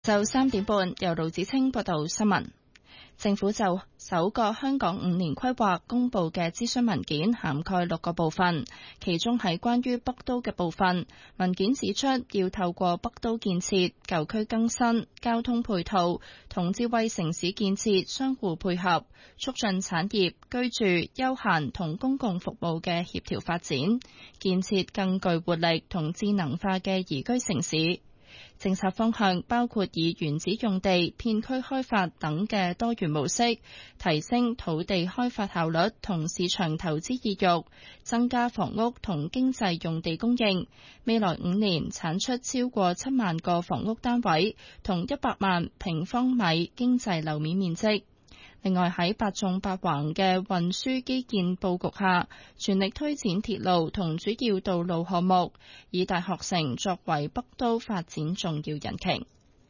就3:30，由盧子清報道新聞。政府就首個香港5年規劃公佈嘅諮詢文件涵蓋6個部分，其中喺關於北都嘅部分，文件指出要透過北都建設、舊區更新、交通配套同智慧城市建設相互配合，促進產業、居住、休閒同公共服務嘅協調發展，建設更具活力同智能化嘅宜居城市。政策方向包括以原址用地、片區開發等嘅多元模式，提升土地開發效率同市場投資意欲，增加房屋同經濟用地供應。未來5年產出超過7萬個房屋單位，同100萬平方米經濟樓面面積。另外喺8縱8橫嘅運輸基建佈局下，全力推展鐵路同主要道路項目，以大學城作為北都發展重要引擎。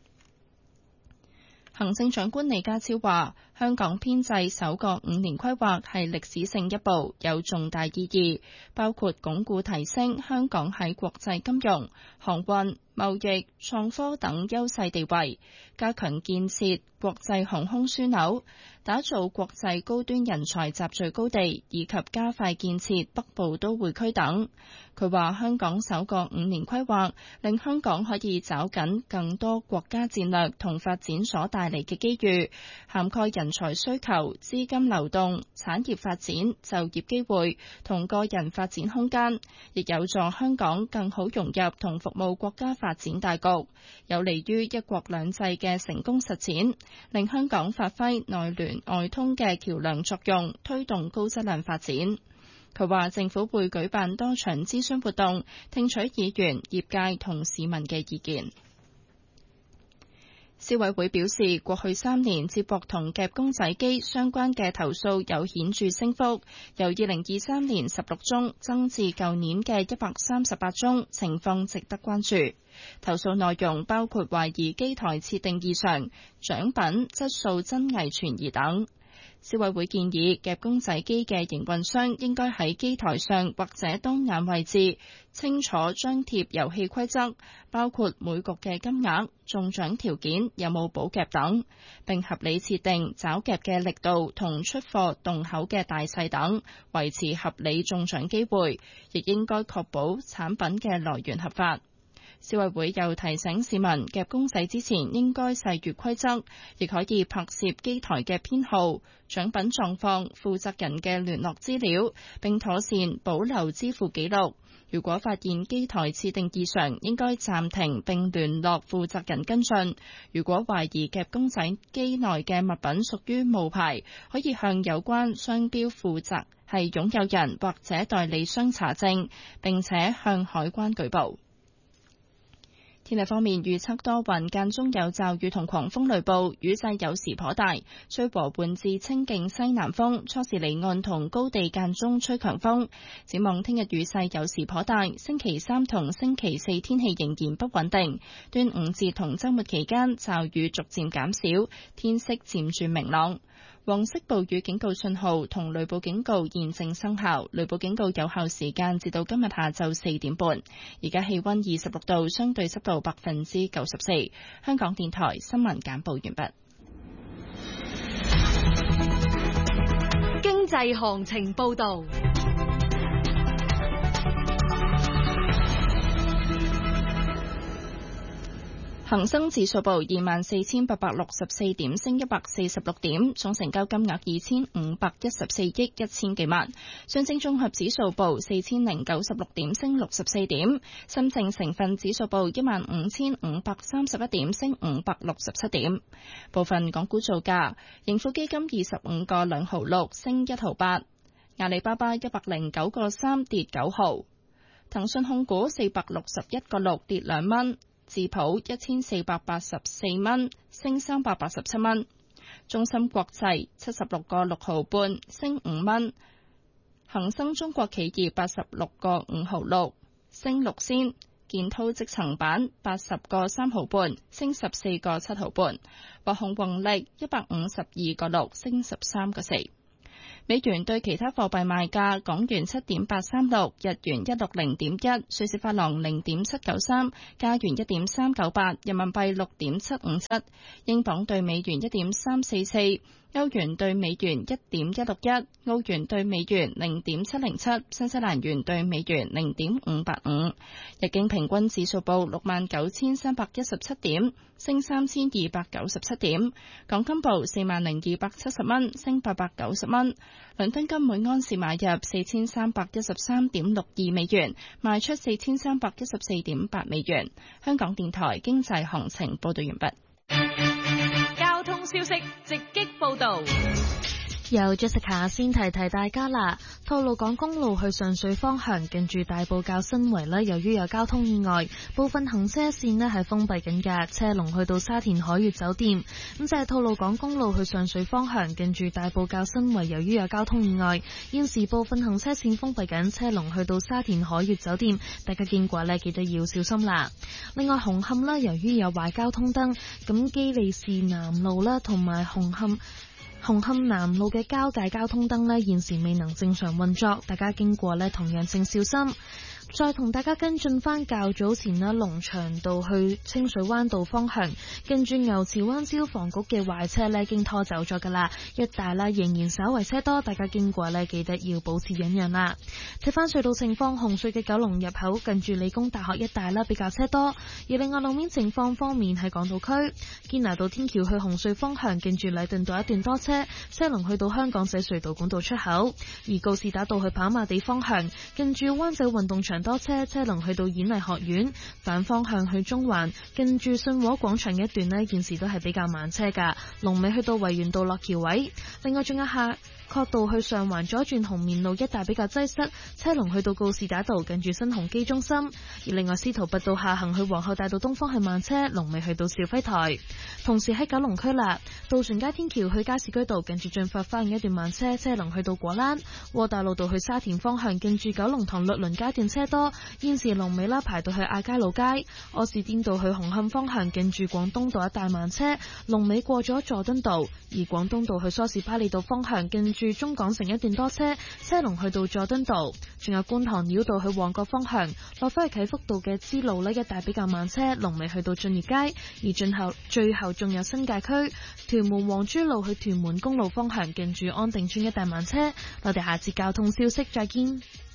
行政長官李家超話，香港編制首個5年規劃係歷史性一步，有重大意義，包括鞏固提升香港喺國際金融、航運、貿易、創科等優勢地位，加強建設國際航空樞紐，打造國際高端人才集聚高地，以及加快建設北部都會區等。佢話香港首個5年規劃令香港可以抓緊更多國家戰略同發展所帶嚟嘅機遇，涵蓋人才需求、資金流動、產業發展、就業機會同個人發展空間，亦有助香港更好融入同服務國家發展大局，有利於一國兩制嘅成功實踐，令香港發揮內聯外通嘅橋樑作用，推動高質量發展。佢話政府會舉辦多場諮詢活動，聽取議員、業界同市民嘅意見。消委會表示，過去3年接獲同夾公仔機相關嘅投訴有顯著升幅，由2023年16宗增至舊年嘅138宗，情況值得關注。投訴內容包括懷疑機台設定異常、獎品質素真偽存疑等。消委會建議夾公仔機嘅營運商應該喺機台上或者當眼位置清楚張貼遊戲規則，包括每局嘅金額、中獎條件、有冇補夾等，並合理設定找夾嘅力度同出貨洞口嘅大細等，維持合理中獎機會，亦應該確保產品嘅來源合法。消委會又提醒市民夾公仔之前應該細閱規則，亦可以拍攝機台嘅編號、獎品狀況、負責人嘅聯絡資料，並妥善保留支付記錄。如果發現機台設定異常，應該暫停並聯絡負責人跟進。如果懷疑夾公仔機內嘅物品屬於冒牌，可以向有關商標負責係擁有人或者代理商查證，並且向海關舉報。天氣方面，預測多雲，間中有驟雨同狂風雷暴，雨勢有時頗大，吹和緩至清勁西南風，初時離岸同高地間中吹強風。展望聽日雨勢有時頗大，星期3同星期4天氣仍然不穩定，端午節同週末期間驟雨逐漸減少，天色漸轉明朗。黃色暴雨警告信號同雷暴警告現正生效，雷暴警告有效時間至到今日下晝4點半。而家氣溫26度，相對濕度94%。香港電台新聞簡報完畢。 經濟行情報道。 恒生指數報24,864點，升146點，總成交金額2,514億1千幾萬。上證綜合指數報4,096點，升64點。深證成分指數報15,531點，升567點。部分港股造價：盈富基金25個2毫6，升1毫8；阿里巴巴109個3，跌9毫；騰訊控股461個6，跌2蚊。智普1484蚊，升387蚊；中芯國際76個6毫半，升5蚊；恒生中國企業86個5毫6，升6仙；建滔積層板80個3毫半，升14個7毫半；華虹宏力152個6，升13個4。 美元對其他貨幣賣價：港元7.836，日元160.1，瑞士法郎0.793，加元1.398，人民幣6.757，英鎊對美元1.344。歐元對美元1.161，澳元對美元0.707，新西蘭元對美元0.585。日經平均指數報69,317點，升3297點。港金報40,270蚊，升890蚊。倫敦金每安士買入4313.62美元，賣出4314.8美元。香港電台經濟行情報道完畢。 交通消息直擊報道。 由 Jessica 先提提大家啦，吐露港公路去上水方向近住大埔滘新圍呢，由於有交通意外，部分行車線呢係封閉緊嘅，車龍去到沙田海悅酒店。咁就係吐露港公路去上水方向近住大埔滘新圍，由於有交通意外，現時部分行車線封閉緊，車龍去到沙田海悅酒店，大家經過呢記得要小心啦。另外紅磡啦，由於有壞交通燈，咁基利士南路啦同埋紅磡南路嘅交界交通燈呢，現時未能正常運作，大家經過呢同樣請小心。再同大家跟進翻較早前呢，龍翔道去清水灣道方向，跟住牛池灣消防局嘅壞車呢已經拖走咗噶啦，一帶啦仍然稍為車多，大家經過呢記得要保持忍讓啦。睇翻隧道情況，紅隧嘅九龍入口近住理工大學一帶啦比較車多，而另外路面情況方面喺港島區堅拿道天橋去紅隧方向，近住禮頓道一段多車，車龍去到香港仔隧道管道出口，而告士打道去跑馬地方向，近住灣仔運動場多車，車龍去到演藝學院，反方向去中環，近住信和廣場一段呢，現時都係比較慢車噶，龍尾去到維園道落橋位。另外仲有下角道去上環左轉紅棉路一帶比較擠塞，車龍去到告士打道近住新鴻基中心。而另外司徒拔道下行去皇后大道東方係慢車，龍尾去到兆輝台。同時喺九龍區啦，渡船街天橋去加士居道近住駿發花園一段慢車，車龍去到果欄。窩打老道去沙田方向近住九龍塘律倫街段車多，現時龍尾啦排到去亞皆老街。柯士甸道去紅磡方向近住廣東道一帶慢車，龍尾過咗佐敦道。而廣東道去梳士巴利道方向近住中港城一段多車，車龍去到佐敦道。仲有觀塘繞道去旺角方向，落返去啟福道嘅支路呢一帶比較慢車，龍尾去到駿業街。而最後仲有新界區屯門黃珠路去屯門公路方向近住安定村一帶慢車。我哋下節交通消息再見。